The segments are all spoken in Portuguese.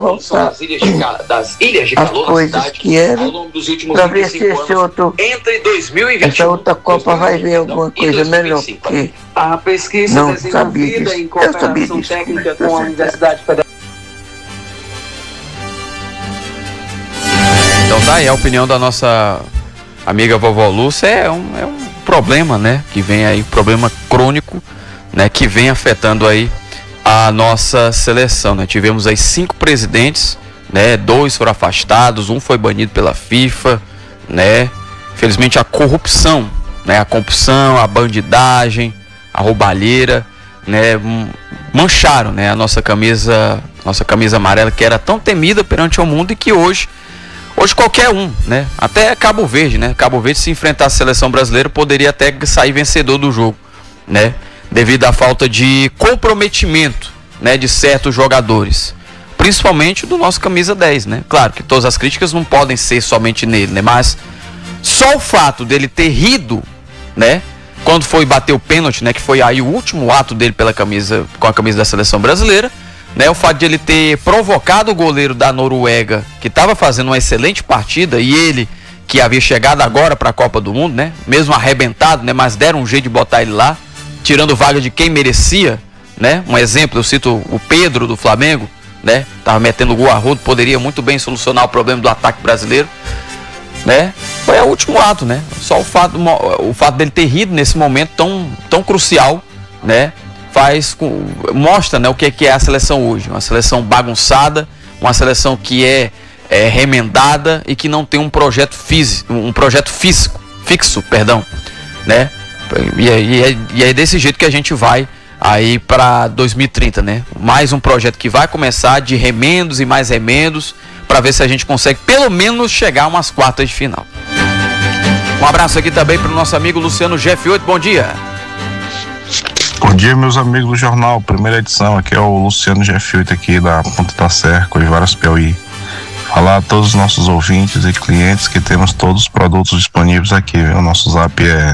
voltar das ilhas de as calor coisas na cidade que eram, ao longo dos últimos para ver se 25 esse anos, outro, entre 2021 essa outra Copa vai ver alguma coisa melhor. Porque a pesquisa não sabia desenvolvida disso. em Eu cooperação sabia disso. técnica com a Universidade Federal. Então tá aí a opinião da nossa amiga vovó Lúcia. É um problema, né, que vem aí, problema crônico, né, que vem afetando aí a nossa seleção, né? Tivemos aí 5 presidentes, né? 2 foram afastados, 1 foi banido pela FIFA, né? Infelizmente a corrupção, né? A corrupção, a bandidagem, a roubalheira, né? Mancharam, né? A nossa camisa amarela, que era tão temida perante o mundo e que hoje qualquer um, né? Até Cabo Verde, né? Cabo Verde, se enfrentar a seleção brasileira, poderia até sair vencedor do jogo, né? Devido à falta de comprometimento, né, de certos jogadores, principalmente do nosso camisa 10, né? Claro que todas as críticas não podem ser somente nele, né? Mas só o fato dele ter rido, né, quando foi bater o pênalti, né, que foi aí o último ato dele com a camisa da seleção brasileira, né? O fato de ele ter provocado o goleiro da Noruega, que estava fazendo uma excelente partida, e ele que havia chegado agora para a Copa do Mundo, né, mesmo arrebentado, né, mas deram um jeito de botar ele lá, tirando vaga de quem merecia, né? Um exemplo, eu cito o Pedro do Flamengo, né? Tava metendo gol a rodo, poderia muito bem solucionar o problema do ataque brasileiro, né? Foi o último ato, né? Só o fato dele ter rido nesse momento tão crucial, né? Mostra, né, o que é a seleção hoje. Uma seleção bagunçada, uma seleção que é remendada e que não tem um projeto fixo, né? E é desse jeito que a gente vai aí para 2030, né? Mais um projeto que vai começar de remendos e mais remendos para ver se a gente consegue pelo menos chegar a umas quartas de final. Um abraço aqui também para o nosso amigo Luciano G8. Bom dia. Bom dia, meus amigos do jornal, primeira edição. Aqui é o Luciano G8 aqui da Ponta da Serra, Coivaras, Piauí. Falar a todos os nossos ouvintes e clientes que temos todos os produtos disponíveis aqui, viu? O nosso zap é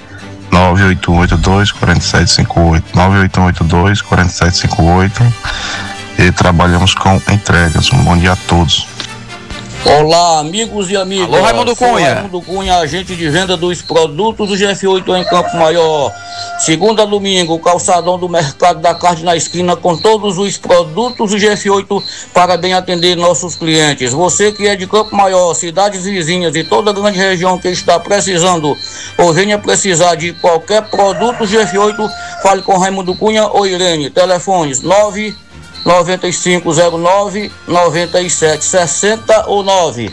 98182-4758, 98182-4758, e trabalhamos com entregas. Um bom dia a todos. Olá, amigos e amigas. Alô, Raimundo Cunha. Raimundo Cunha, agente de venda dos produtos do GF8 em Campo Maior. Segunda a domingo, calçadão do Mercado da Carne na esquina, com todos os produtos do GF8 para bem atender nossos clientes. Você que é de Campo Maior, cidades vizinhas e toda a grande região que está precisando ou venha precisar de qualquer produto GF8, fale com Raimundo Cunha ou Irene. Telefones 99509-9760 ou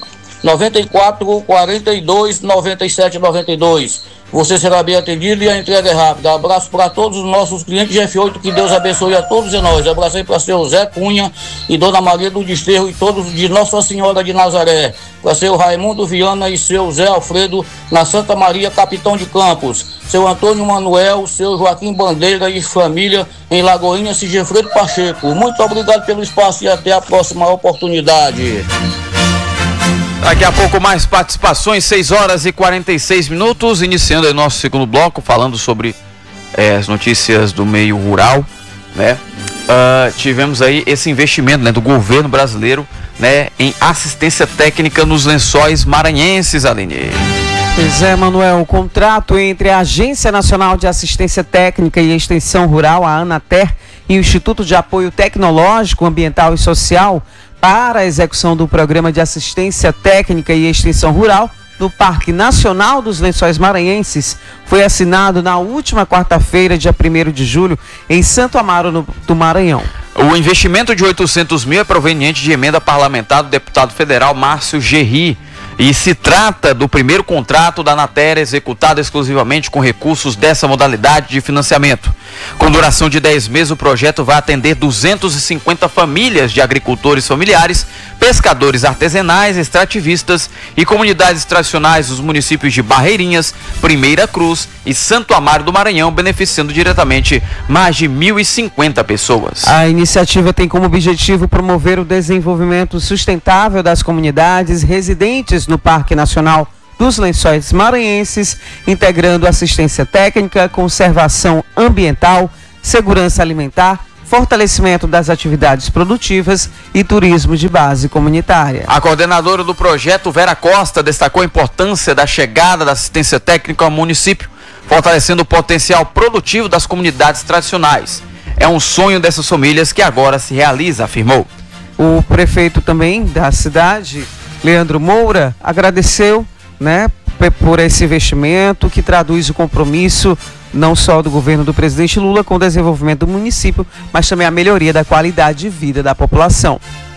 994-42-9792. Você será bem atendido e a entrega é rápida. Abraço para todos os nossos clientes de F8, que Deus abençoe a todos e nós. Abraço aí para seu Zé Cunha e Dona Maria do Desterro e todos de Nossa Senhora de Nazaré. Para seu Raimundo Viana e seu Zé Alfredo na Santa Maria, Capitão de Campos. Seu Antônio Manuel, seu Joaquim Bandeira e família em Lagoinha, Sigefredo Pacheco. Muito obrigado pelo espaço e até a próxima oportunidade. Daqui a pouco mais participações, 6h46, iniciando aí nosso segundo bloco, falando sobre as notícias do meio rural, né? Tivemos aí esse investimento, né, do governo brasileiro, né, em assistência técnica nos Lençóis Maranhenses, Aline. Pois é, Manuel, o contrato entre a Agência Nacional de Assistência Técnica e Extensão Rural, a ANATER, e o Instituto de Apoio Tecnológico, Ambiental e Social para a execução do Programa de Assistência Técnica e Extensão Rural do Parque Nacional dos Lençóis Maranhenses foi assinado na última quarta-feira, dia 1º de julho, em Santo Amaro, do Maranhão. O investimento de 800 mil é proveniente de emenda parlamentar do deputado federal Márcio Gerri. E se trata do primeiro contrato da ANATER executado exclusivamente com recursos dessa modalidade de financiamento. Com duração de 10 meses, o projeto vai atender 250 famílias de agricultores familiares, pescadores artesanais, extrativistas e comunidades tradicionais dos municípios de Barreirinhas, Primeira Cruz e Santo Amaro do Maranhão, beneficiando diretamente mais de 1.050 pessoas. A iniciativa tem como objetivo promover o desenvolvimento sustentável das comunidades residentes no Parque Nacional dos Lençóis Maranhenses, integrando assistência técnica, conservação ambiental, segurança alimentar, fortalecimento das atividades produtivas e turismo de base comunitária. A coordenadora do projeto, Vera Costa, destacou a importância da chegada da assistência técnica ao município, fortalecendo o potencial produtivo das comunidades tradicionais. É um sonho dessas famílias que agora se realiza, afirmou. O prefeito também da cidade, Leandro Moura, agradeceu, por esse investimento que traduz o compromisso não só do governo do presidente Lula com o desenvolvimento do município, mas também a melhoria da qualidade de vida da população.